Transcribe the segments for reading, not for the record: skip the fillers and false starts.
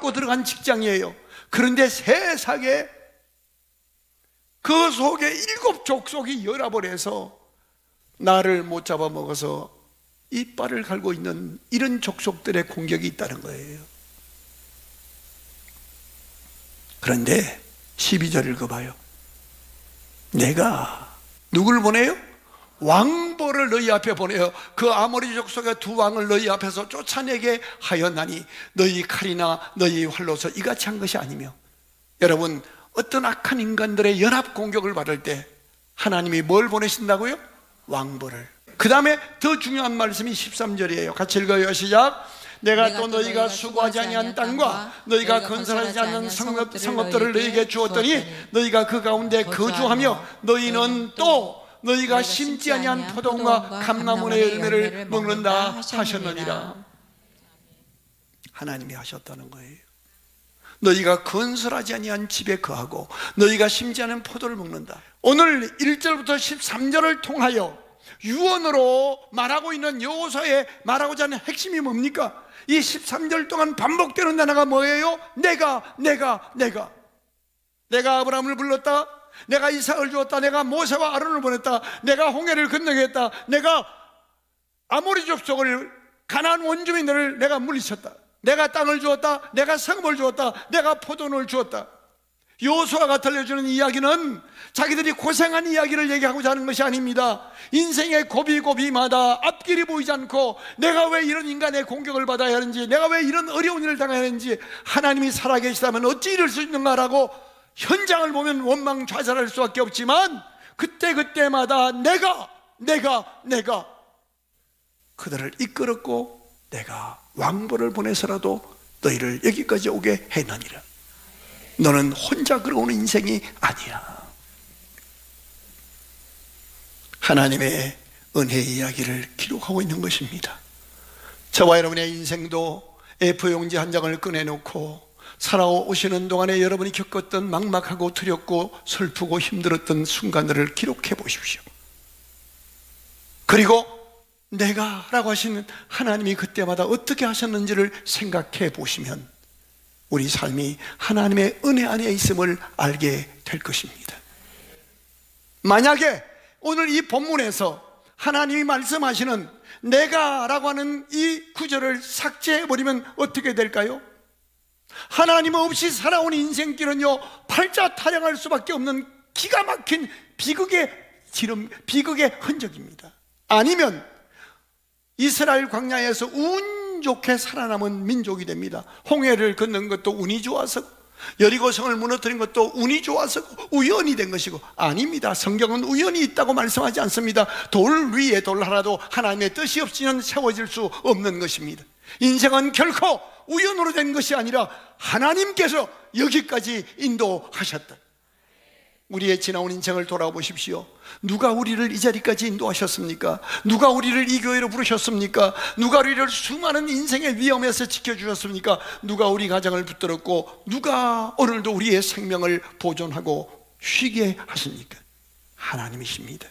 받고 들어간 직장이에요. 그런데 세상에 그 속에 7 족속이 열압을 해서 나를 못 잡아먹어서 이빨을 갈고 있는 이런 족속들의 공격이 있다는 거예요. 그런데 12절을 읽어봐요. 내가 누굴 보내요? 왕보를 너희 앞에 보내요. 그 아모리 족속의 2 왕을 너희 앞에서 쫓아내게 하였나니 너희 칼이나 너희 활로서 이같이 한 것이 아니며. 여러분, 어떤 악한 인간들의 연합 공격을 받을 때 하나님이 뭘 보내신다고요? 왕보를. 그 다음에 더 중요한 말씀이 13절이에요. 같이 읽어요. 시작. 내가 또 너희가 수고하지 아니한 땅과 너희가 건설하지 않는 성읍들을 너희에게 주었더니 너희가 그 가운데 거주하며 너희는 또 너희가 심지 아니한 포도원과 감람원의 열매를 먹는다 하셨느니라. 하나님이 하셨다는 거예요. 너희가 건설하지 아니한 집에 거하고 너희가 심지 않은 포도를 먹는다. 오늘 1절부터 13절을 통하여 유언으로 말하고 있는 여호수아의 말하고자 하는 핵심이 뭡니까? 이 13절 동안 반복되는 단어가 뭐예요? 내가 아브라함을 불렀다, 내가 이삭을 주었다, 내가 모세와 아론을 보냈다, 내가 홍해를 건너게 했다, 내가 아모리 족속을 가나안 원주민들을 내가 물리쳤다, 내가 땅을 주었다, 내가 성읍을 주었다, 내가 포도원을 주었다. 여호수아가 들려주는 이야기는 자기들이 고생한 이야기를 얘기하고자 하는 것이 아닙니다. 인생의 고비고비마다 앞길이 보이지 않고 내가 왜 이런 인간의 공격을 받아야 하는지, 내가 왜 이런 어려운 일을 당해야 하는지, 하나님이 살아계시다면 어찌 이럴 수 있는가라고 현장을 보면 원망좌절할 수밖에 없지만 그때마다 내가 그들을 이끌었고 내가 왕보를 보내서라도 너희를 여기까지 오게 해나니라. 너는 혼자 걸어오는 인생이 아니야. 하나님의 은혜의 이야기를 기록하고 있는 것입니다. 저와 여러분의 인생도 A4용지 한 장을 꺼내놓고 살아오시는 동안에 여러분이 겪었던 막막하고 두렵고 슬프고 힘들었던 순간들을 기록해 보십시오. 그리고 내가 라고 하시는 하나님이 그때마다 어떻게 하셨는지를 생각해 보시면 우리 삶이 하나님의 은혜 안에 있음을 알게 될 것입니다. 만약에 오늘 이 본문에서 하나님이 말씀하시는 내가 라고 하는 이 구절을 삭제해버리면 어떻게 될까요? 하나님 없이 살아온 인생길은요, 팔자 타령할 수밖에 없는 기가 막힌 비극의 흔적입니다. 아니면 이스라엘 광야에서 운 좋게 살아남은 민족이 됩니다. 홍해를 건넌 것도 운이 좋아서, 여리고성을 무너뜨린 것도 운이 좋아서 우연이 된 것이고, 아닙니다. 성경은 우연이 있다고 말씀하지 않습니다. 돌 위에 돌 하나도 하나님의 뜻이 없이는 세워질 수 없는 것입니다. 인생은 결코 우연으로 된 것이 아니라 하나님께서 여기까지 인도하셨다. 우리의 지나온 인생을 돌아보십시오. 누가 우리를 이 자리까지 인도하셨습니까? 누가 우리를 이 교회로 부르셨습니까? 누가 우리를 수많은 인생의 위험에서 지켜주셨습니까? 누가 우리 가정을 붙들었고 누가 오늘도 우리의 생명을 보존하고 쉬게 하십니까? 하나님이십니다.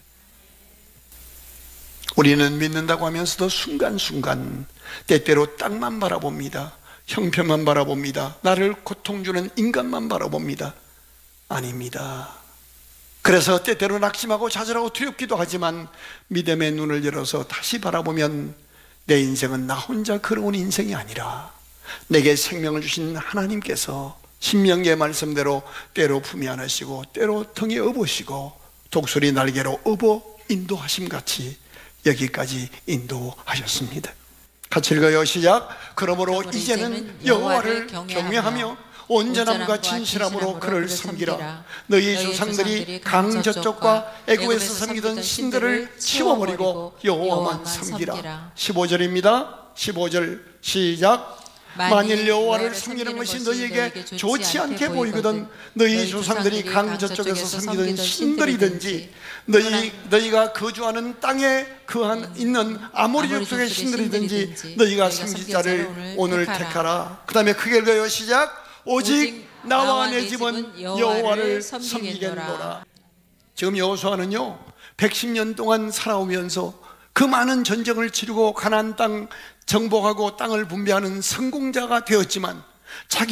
우리는 믿는다고 하면서도 순간순간 때때로 땅만 바라봅니다. 형편만 바라봅니다. 나를 고통주는 인간만 바라봅니다. 아닙니다. 그래서 때때로 낙심하고 좌절하고 두렵기도 하지만 믿음의 눈을 열어서 다시 바라보면 내 인생은 나 혼자 걸어온 인생이 아니라 내게 생명을 주신 하나님께서 신명기의 말씀대로 때로 품에 안으시고 때로 등에 업으시고 독수리 날개로 업어 인도하심 같이 여기까지 인도하셨습니다. 같이 읽어요. 시작. 그러므로 이제는 여호와를 경외하며 온전함과 진실함으로 그를 섬기라. 너희 조상들이 강 저쪽과 애굽에서 섬기던 신들을 치워버리고 여호와만 섬기라. 15절입니다 15절 시작. 만일 여호와를 섬기는 것이 너희에게 좋지 않게 보이거든 너희 조상들이 강 저쪽에서 섬기던 신들이든지 너희가 거주하는 땅에 있는 아모리 족속의 신들이든지 너희가 섬길 자를 오늘 택하라. 그 다음에 크게 읽어요. 시작. 오직 나와 내 집은 여호와를 섬기겠노라. 지금 여호수아는요 110년 동안 살아오면서 그 많은 전쟁을 치르고 가나안 땅 정복하고 땅을 분배하는 성공자가 되었지만 자기